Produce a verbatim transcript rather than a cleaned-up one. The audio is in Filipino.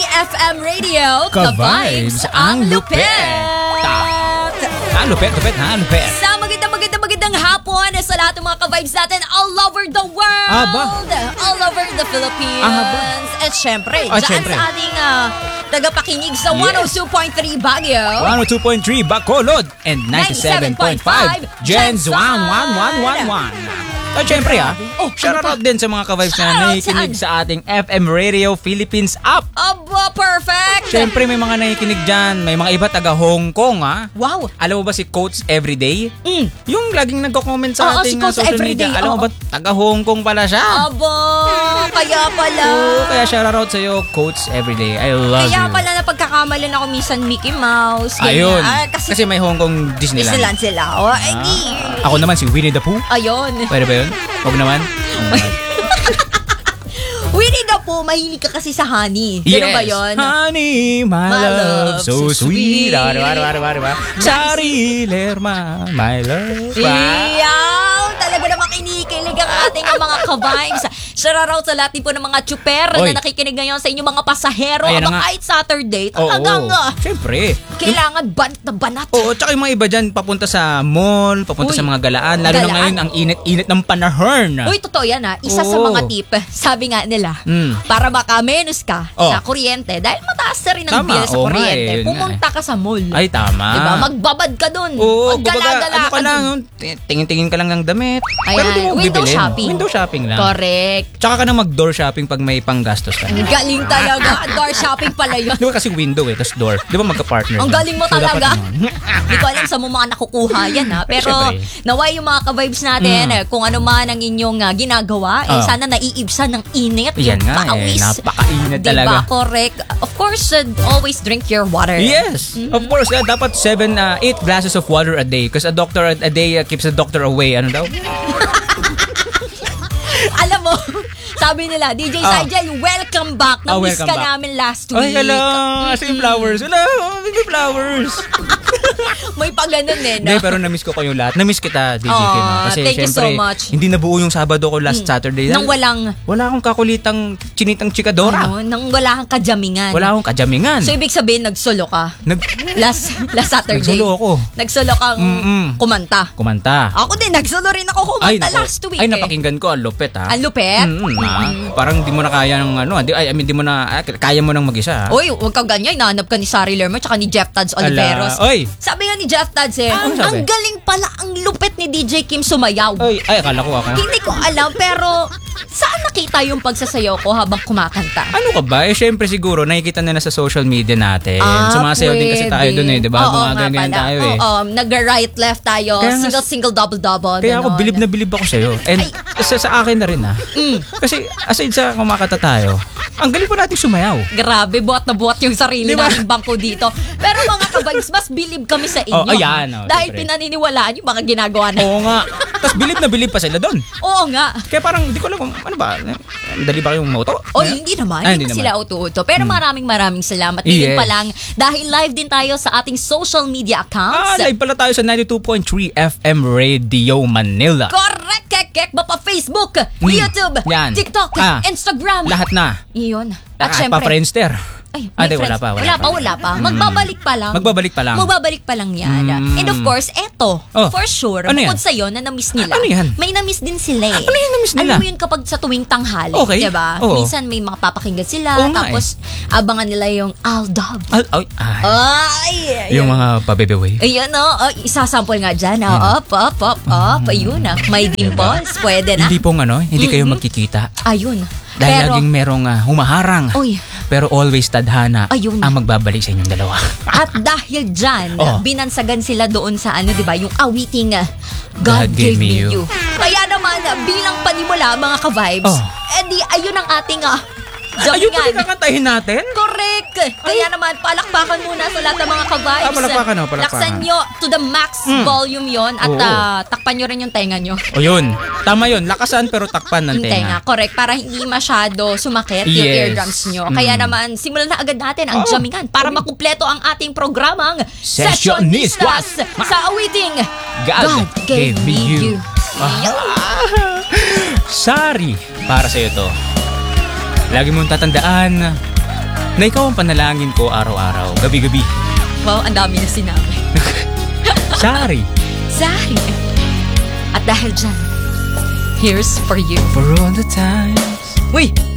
F M Radio, Ka-Vibes ang lupet! Ang lupet, lupet ha, lupet. Sa magandang magandang magandang hapon sa lahat ng mga ka-vibes natin all over the world! Aba. All over the Philippines! Aba. At syempre, Ah, dyan syempre. sa ating uh, tagapakinig sa Yes. one oh two point three Baguio. one oh two point three Bacolod and ninety-seven point five Gens one one one one one. At syempre ha, Oh, shout out din sa mga ka-vibes na Shoutout nakikinig saan? sa ating F M Radio Philippines app. Aba, perfect! Syempre may mga nakikinig dyan, may mga iba taga Hong Kong ha. Wow! Alam mo ba si Coach Everyday? Mm. Yung laging nagko-comment sa Oo, si ating Coach uh, social Everyday, media. Alam mo oo. ba, taga Hong Kong pala siya. Aba, kaya pala. Oo, kaya shout out sa'yo, Coach Everyday. I love Kaya you. pala na pagkakamalan ako minsan Mickey Mouse. ganyan. Ayun. Ah, kasi, kasi, may Hong Kong Disneyland. Disneyland sila. Oh, Ah. ay, di. Ako naman si Winnie the Pooh. Ayun. Pwede ba yun? Huwag naman. Winnie the Pooh, mahilig ka kasi sa honey. Ganun ba yun? Honey, my, My love, love, so so sweet. sweet. Ano, ano, ano, ano, ano? Sari Lerma, my love. Iyaw! Talaga namang kinikilig ang ating mga ka-vibes. Shoutout sa lahat din po ng mga chuper Oy. na nakikinig ngayon sa inyong mga pasahero. Ayan na Aba, nga. kahit Saturday, Oo, talagang ah, syempre. kailangan banat na banat. Oo, tsaka yung mga iba dyan, papunta sa mall, papunta Uy, sa mga galaan. Lalo na galaan. ngayon, ang init-init ng panahon. Uy, totoo yan ha. Isa sa Oo. mga tip, sabi nga nila, Mm. para makamenos ka Oh. sa kuryente, dahil mataas na rin ang Tama, bill sa oo nga kuryente, eh, yun pumunta ka sa mall. Ay, tama. Diba? Magbabad ka dun. Oo, kumbaga, Maggala-gala ano ka lang, dun. t- tingin-tingin ka lang ng damit. Ayan, Pero di mo window bibilin. shopping. Window shopping lang. Correct. Tsaka ka na mag-door shopping pag may panggastos ka. Ang galing talaga. Door shopping pala yun. Di ba kasi window eh, tapos door. Di ba magka-partner? Ang lang? galing mo So, dapat talaga. ganun. Hindi ko alam sa mo mga nakukuha yan ha. Pero Siyempre. naway yung mga ka-vibes natin, Mm. eh, kung ano man ang inyong ah, ginagawa, eh, Oh. sana naiibsan ng init. Yan yung nga eh, pawis. napakainit Diba? talaga. Correct. Of course, uh, always drink your water. Yes, Mm-hmm. of course. Uh, dapat seven, uh, eight glasses of water a day. Because a doctor a day uh, keeps the doctor away. Ano daw? Alam mo, sabi nila, D J Ah. Sigel, welcome back. Ah, Na-miss welcome ka back. namin last week. Ay, hello. Kasi yung flowers. Hello, may flowers. May pa ganun eh, no? Hindi, pero na-miss ko kayo lahat. Na-miss kita, D J Kim. Aw, Kasi thank you so syempre, much. hindi nabuo yung Sabado ko last Saturday. Nang walang, Wala akong kakulitang chinitang chikadora. ano, nang wala kang kajamingan. Wala akong kajamingan. So, ibig sabihin, nagsolo ka. Nag Last last Saturday. Nagsolo ako. Nagsolo kang Mm-mm. kumanta. kumanta. Ako din, nagsolo rin ako kumanta naku. last week Ay, eh. napakinggan ko. Ang lupet, ha? Ang lupet? Mm, ah. Parang di mo na kaya ng ano. Di, ay, I mean, di mo na, ah, kaya mo nang mag-isa, ha? Uy, huwag kang ganyan. Nahanap ka ni Sari Lerma tsaka ni Jeff Tads Oliveros. Ala. Oy. Sabi nga ni Jeff Tads eh, Ano sabi? ang galing pala, ang lupet ni D J Kim sumayaw. Ay, ay, akala ko ako. Hindi ko alam, pero saan nakita yung pagsasayaw ko habang kumakanta? Ano ka ba? Eh, syempre siguro, nakikita nila sa social media natin. Ah, Sumasayaw din kasi tayo pwede. dun eh, di ba? Oo Mga nga ganyan pala. tayo eh. Oo, nag-right left tayo. Kaya nga- Single, single, double, double. Kaya ako, ganon. bilib na bilib ako sa'yo. And sa, sa akin na rin, ha? Mm. Kasi aside sa kumakata tayo, ang galing pa natin sumayaw. Grabe, buhat na buhat yung sarili Di ba? nating bangko dito. Pero mga kabagis, mas bilib kami sa inyo. Oh, ayan, oh, dahil siyempre. pinaniniwalaan yung mga ginagawa na. Oo nga. Tapos bilib na bilib pa sila doon. Oo nga. Kaya parang, di ko alam kung, ano ba, dali ba kayong moto? O, hindi naman. Ah, hindi hindi sila naman. uto-uto. Pero maraming maraming salamat. Hindi Yes. pa lang. Dahil live din tayo sa ating social media accounts. Ah, live pala tayo sa ninety-two point three F M Radio Manila. Correct, kek, kek. Ba pa Facebook, Mm. YouTube, Yan. TikTok, Ah. Lahat. Lahat na. Iyon. At Ah, syempre, pa Friendster. ay, Ah, may di, wala friends. pa, wala wala pa. pa, wala pa. Magbabalik pa lang. Magbabalik pa lang. Magbabalik pa lang yan. Mm. And of course, eto, Oh. for sure, Ano bukod yan? sa'yo na na-miss nila. Ano yan? May na-miss din sila eh. Ano yung na-miss nila? Alam mo yun kapag sa tuwing tanghali, Okay. diba? Oo. Minsan may mga papakinggan sila, Oo nga tapos abangan nila yung Aldab. Al- ay, ay. Ay! Yung ayun. mga pabebeway. Ayan o, oh, isasample nga dyan. Oh, up, up, up, up. Ayun na. May dimples. Pwede na. Hindi pong ano, hindi kayo magkikita. Ayun. Dahil Pero, laging merong ah, humaharang. Uy. Pero always tadhana Ayun. ang magbabalik sa inyong dalawa. at dahil dyan, Oh. binansagan sila doon sa ano, di ba? Yung awiting uh, God, Gave Me You. Kaya naman, uh, bilang panimula, mga ka-vibes, Oh. edi ayun ang ating uh, Ayun pa rin jamingan. kakantahin natin? Correct! Kaya naman, palakpakan muna sa lahat ng mga ka-vibes. Ah, palakpakan, oh, palakpakan. Laksan nyo to the max Mm. volume yon at Oo. ah, takpan nyo rin yung tenga nyo. O yun. Tama yun. Lakasan pero takpan ng Yung tenga. tenga, correct. Para hindi masyado sumakit yung Yes. eardrums nyo. Kaya Mm. naman, simulan na agad natin ang Oh. jamingan para makumpleto ang ating programang Sessionistas sa awiting God, gave me you. Ah. Sorry. Para sa'yo to. Lagi mong tatandaan, Na ikaw ang panalangin ko araw-araw, gabi-gabi. Wow, ang dami na sinabi. Sorry. Sorry. At dahil dyan, here's for you. For all the times. Uy!